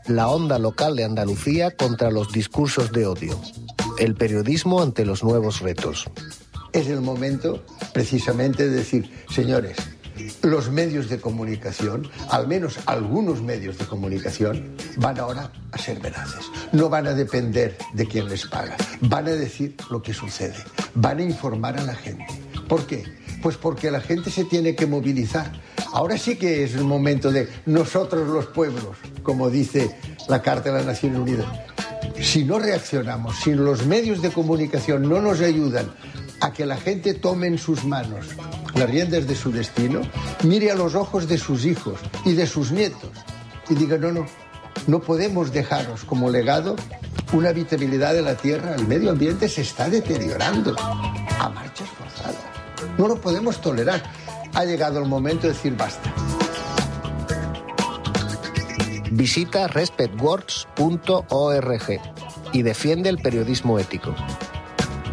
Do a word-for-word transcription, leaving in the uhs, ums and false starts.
la onda local de Andalucía contra los discursos de odio. El periodismo ante los nuevos retos. Es el momento, precisamente, de decir, señores, los medios de comunicación, al menos algunos medios de comunicación, van ahora a ser veraces. No van a depender de quién les paga. Van a decir lo que sucede. Van a informar a la gente. ¿Por qué? Pues porque la gente se tiene que movilizar. Ahora sí que es el momento de nosotros los pueblos, como dice la Carta de las Naciones Unidas. Si no reaccionamos, si los medios de comunicación no nos ayudan a que la gente tome en sus manos las riendas de su destino, mire a los ojos de sus hijos y de sus nietos y diga, no, no, no podemos dejaros como legado una habitabilidad de la tierra. El medio ambiente se está deteriorando a marchas forzadas. No lo podemos tolerar. Ha llegado el momento de decir basta. Visita respect works punto org y defiende el periodismo ético.